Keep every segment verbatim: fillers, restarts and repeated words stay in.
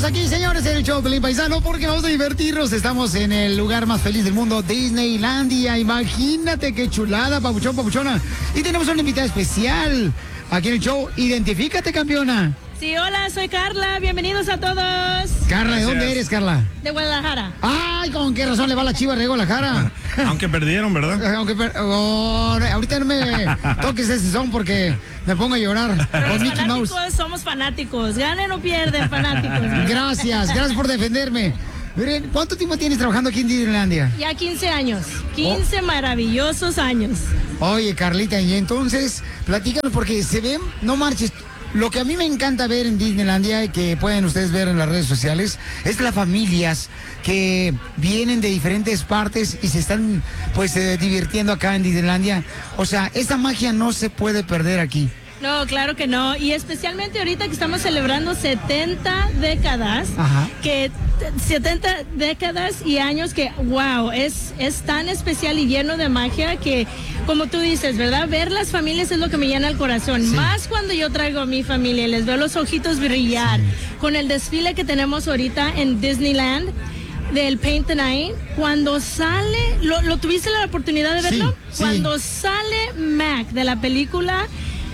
aquí, señores, en el show de Pelín Paisano, porque vamos a divertirnos. Estamos en el lugar más feliz del mundo, Disneylandia. Imagínate qué chulada, papuchón, papuchona. Y tenemos una invitada especial aquí en el show. Identifícate, campeona. Sí, hola, soy Carla. Bienvenidos a todos. Carla, ¿de dónde eres, Carla? De Guadalajara. Ay, ¿con qué razón le va la Chiva de Guadalajara? Aunque perdieron, ¿verdad? Aunque per... oh, ahorita no me toques ese son porque me pongo a llorar con Mickey Mouse. Somos fanáticos. Ganen o pierden, fanáticos. Gracias, gracias por defenderme. Miren, ¿cuánto tiempo tienes trabajando aquí en Disneylandia? Ya quince años. quince oh. maravillosos años. Oye, Carlita, y entonces, platícanos porque se ven, no marches. Lo que a mí me encanta ver en Disneylandia y que pueden ustedes ver en las redes sociales es las familias que vienen de diferentes partes y se están pues eh, divirtiendo acá en Disneylandia. O sea, esa magia no se puede perder aquí. No, claro que no. Y especialmente ahorita que estamos celebrando setenta décadas, Ajá. que setenta décadas y años que, wow, es, es tan especial y lleno de magia que, como tú dices, ¿verdad? Ver las familias es lo que me llena el corazón. Sí. Más cuando yo traigo a mi familia, les veo los ojitos brillar. Sí. Con el desfile que tenemos ahorita en Disneyland, del Paint the Night, cuando sale, ¿lo, lo tuviste la oportunidad de verlo? Sí, sí. Cuando sale Mac de la película...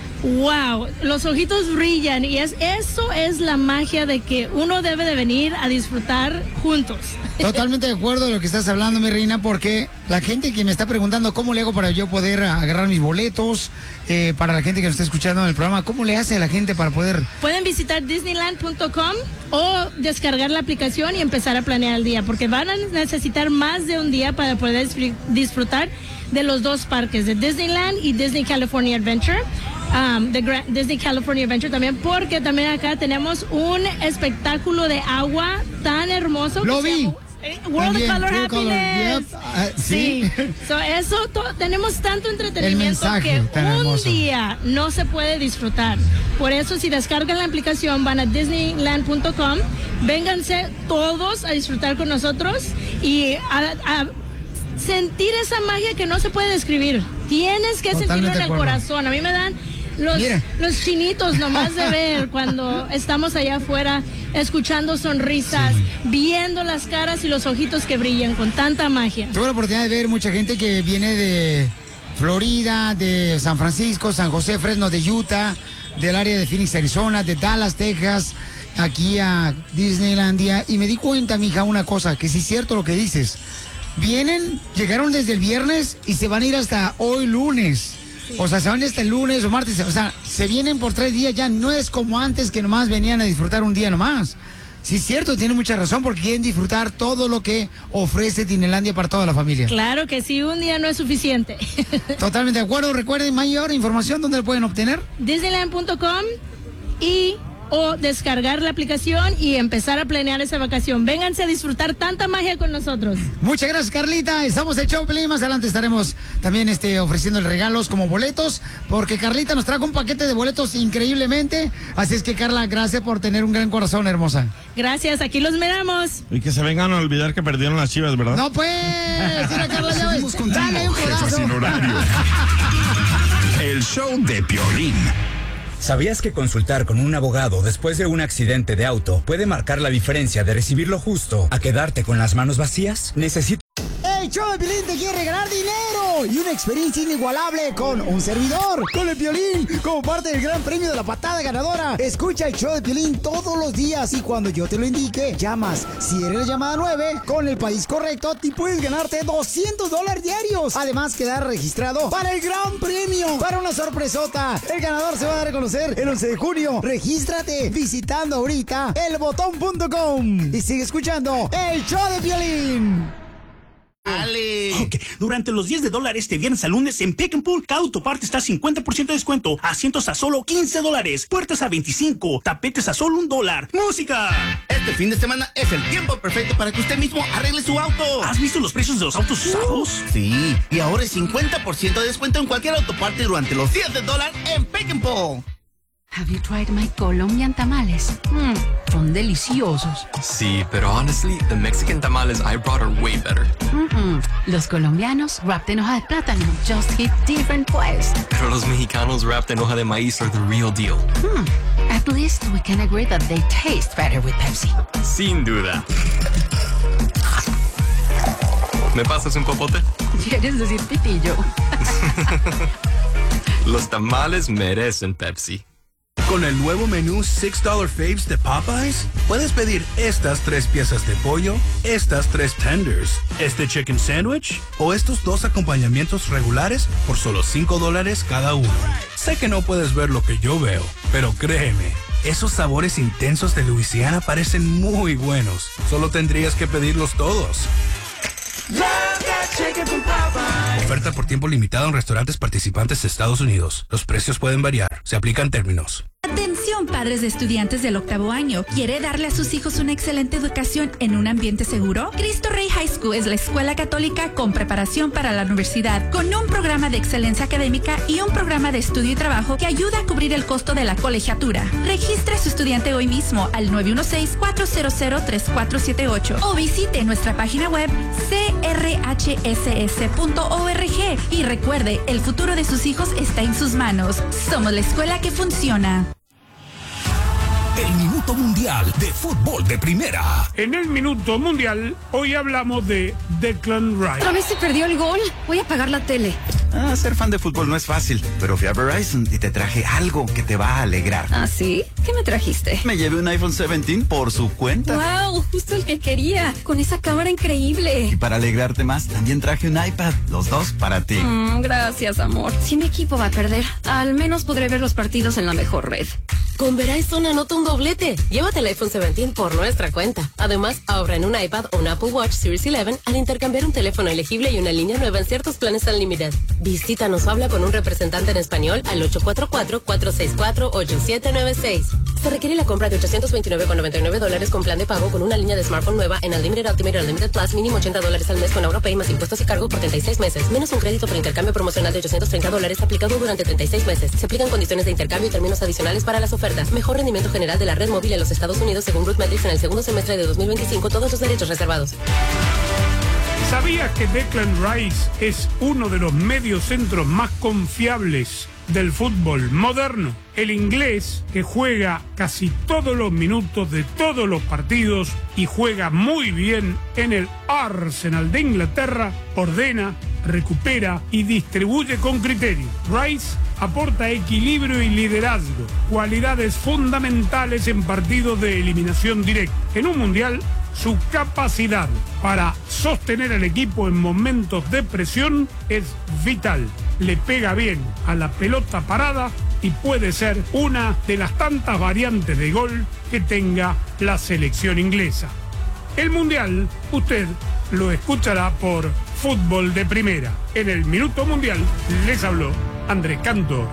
Wow, los ojitos brillan y es eso es la magia de que uno debe de venir a disfrutar juntos. Totalmente de acuerdo de lo que estás hablando, mi reina, porque la gente que me está preguntando cómo le hago para yo poder agarrar mis boletos, eh, para la gente que nos está escuchando en el programa, ¿cómo le hace a la gente para poder...? Pueden visitar disneyland punto com o descargar la aplicación y empezar a planear el día, porque van a necesitar más de un día para poder disfrutar de los dos parques, de Disneyland y Disney California Adventure. Um, de Gra- Disney California Adventure también, porque también acá tenemos un espectáculo de agua tan hermoso. Lo vi. World También, of Color Happiness. Yep. Uh, sí. sí. So, eso to- tenemos tanto entretenimiento que un hermoso. día no se puede disfrutar. Por eso, si descargan la aplicación, van a disneyland punto com, vénganse todos a disfrutar con nosotros y a, a sentir esa magia que no se puede describir. Tienes que Totalmente sentirlo en el acuerdo. corazón. A mí me dan los, los chinitos nomás de ver cuando estamos allá afuera escuchando sonrisas, sí. viendo las caras y los ojitos que brillan con tanta magia. Tuve la oportunidad de ver mucha gente que viene de Florida, de San Francisco, San José, Fresno, de Utah, del área de Phoenix, Arizona, de Dallas, Texas, aquí a Disneylandia. Y me di cuenta, mija, una cosa, que sí es cierto lo que dices. Vienen, llegaron desde el viernes y se van a ir hasta hoy lunes. Sí. O sea, se van hasta el lunes o martes. O sea, se vienen por tres días ya. No es como antes que nomás venían a disfrutar un día nomás. Sí, es cierto, tiene mucha razón porque quieren disfrutar todo lo que ofrece Disneylandia para toda la familia. Claro que sí, un día no es suficiente. Totalmente de acuerdo. Recuerden, mayor información, ¿dónde la pueden obtener? disneyland punto com y... o descargar la aplicación y empezar a planear esa vacación. Vénganse a disfrutar tanta magia con nosotros. Muchas gracias, Carlita. Estamos en Show Pelín. Más adelante estaremos también este, ofreciendo regalos como boletos, porque Carlita nos trajo un paquete de boletos increíblemente. Así es que, Carla, gracias por tener un gran corazón, hermosa. Gracias, aquí los miramos. Y que se vengan a olvidar que perdieron las Chivas, ¿verdad? No, pues. Mira, Carla, ya ves. Dale un Jefa sin horario. El show de Piolín. ¿Sabías que consultar con un abogado después de un accidente de auto puede marcar la diferencia de recibir lo justo a quedarte con las manos vacías? Necesito... El show de Piolín te quiere regalar dinero y una experiencia inigualable con un servidor, con el Piolín, como parte del gran premio de la patada ganadora. Escucha el show de Piolín todos los días y cuando yo te lo indique, llamas. Si eres la llamada nueve, con el país correcto, te puedes ganarte doscientos dólares diarios. Además, quedar registrado para el gran premio, para una sorpresota. El ganador se va a dar a conocer el once de junio. Regístrate visitando ahorita el botón punto com y sigue escuchando el show de Piolín. ¡Ale! Okay. Durante los diez de dólares este viernes al lunes en Pick and Pull, cada autoparte está a cincuenta por ciento de descuento. Asientos a solo quince dólares. Puertas a veinticinco. Tapetes a solo un dólar. ¡Música! Este fin de semana es el tiempo perfecto para que usted mismo arregle su auto. ¿Has visto los precios de los autos usados? Sí, y ahora es cincuenta por ciento de descuento en cualquier autoparte durante los diez de dólar en Pick and Pull. Have you tried my Colombian tamales? Mmm, son deliciosos. Sí, pero honestly, the Mexican tamales I brought are way better. Mm-mm. Los colombianos wrapped en hoja de plátano just hit different pues. Pero los mexicanos wrapped en hoja de maíz are the real deal. Hmm. At least we can agree that they taste better with Pepsi. Sin duda. ¿Me pasas un popote? ¿Quieres decir pitillo? Los tamales merecen Pepsi. Con el nuevo menú six dollar Faves de Popeyes, puedes pedir estas tres piezas de pollo, estas tres tenders, este chicken sandwich o estos dos acompañamientos regulares por solo cinco dólares cada uno. Sé que no puedes ver lo que yo veo, pero créeme, esos sabores intensos de Luisiana parecen muy buenos. Solo tendrías que pedirlos todos. Oferta por tiempo limitado en restaurantes participantes de Estados Unidos. Los precios pueden variar. Se aplican términos. Atención, padres de estudiantes del octavo año. ¿Quiere darle a sus hijos una excelente educación en un ambiente seguro? Cristo Rey High School es la escuela católica con preparación para la universidad, con un programa de excelencia académica y un programa de estudio y trabajo que ayuda a cubrir el costo de la colegiatura. Registre a su estudiante hoy mismo al nueve uno seis, cuatro cero cero, tres cuatro siete ocho o visite nuestra página web c r h s s punto org y recuerde, el futuro de sus hijos está en sus manos. Somos la escuela que funciona. El Minuto Mundial de Fútbol de Primera. En el Minuto Mundial, hoy hablamos de Declan Rice. ¿Otra vez se perdió el gol? Voy a apagar la tele. Ah, ser fan de fútbol no es fácil, pero fui a Verizon y te traje algo que te va a alegrar. ¿Ah, sí? ¿Qué me trajiste? Me llevé un iPhone diecisiete por su cuenta. ¡Wow! Justo el que quería, con esa cámara increíble. Y para alegrarte más, también traje un iPad, los dos para ti. Mm, gracias, amor. Si mi equipo va a perder, al menos podré ver los partidos en la mejor red. Con Verizon anota un doblete. Llévate el iPhone diecisiete por nuestra cuenta. Además, ahorra en un iPad o un Apple Watch Series once al intercambiar un teléfono elegible y una línea nueva en ciertos planes Unlimited. Visítanos o habla con un representante en español al ocho cuatro cuatro, cuatro seis cuatro, ocho siete nueve seis. Se requiere la compra de ochocientos veintinueve con noventa y nueve dólares con plan de pago con una línea de smartphone nueva en Unlimited Ultimate Unlimited Plus, mínimo ochenta dólares al mes con AuroPay más impuestos y cargo por treinta y seis meses. Menos un crédito por intercambio promocional de ochocientos treinta dólares aplicado durante treinta y seis meses. Se aplican condiciones de intercambio y términos adicionales para las ofertas. Mejor rendimiento general de la red móvil en los Estados Unidos según RootMetrics en el segundo semestre de dos mil veinticinco. Todos los derechos reservados. ¿Sabías que Declan Rice es uno de los mediocentros más confiables del fútbol moderno? El inglés, que juega casi todos los minutos de todos los partidos y juega muy bien en el Arsenal de Inglaterra, ordena, recupera y distribuye con criterio. Rice aporta equilibrio y liderazgo, cualidades fundamentales en partidos de eliminación directa. En un mundial, su capacidad para sostener al equipo en momentos de presión es vital. Le pega bien a la pelota parada y puede ser una de las tantas variantes de gol que tenga la selección inglesa. El mundial, usted lo escuchará por Fútbol de Primera. En el Minuto Mundial les habló Andrés Cantor.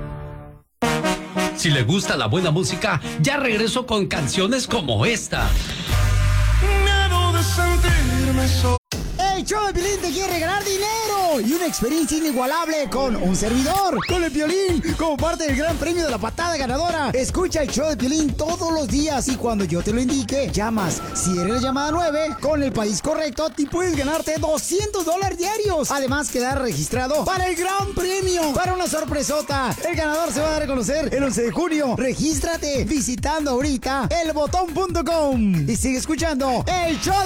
Si le gusta la buena música, ya regreso con canciones como esta. Miedo de sentirme solo. El show de Piolín te quiere regalar dinero y una experiencia inigualable con un servidor, con el Piolín, como parte del gran premio de la patada ganadora. Escucha el show de Piolín todos los días y cuando yo te lo indique, llamas. Si eres la llamada nueve, con el país correcto, te puedes ganarte doscientos dólares diarios. Además, quedar registrado para el gran premio, para una sorpresota. El ganador se va a dar a conocer el once de junio. Regístrate visitando ahorita el botón punto com y sigue escuchando el show